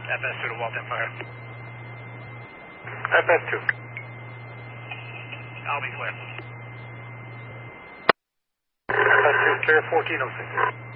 FS2 to Walton Fire. FS2. I'll be clear. FS2 clear 1406.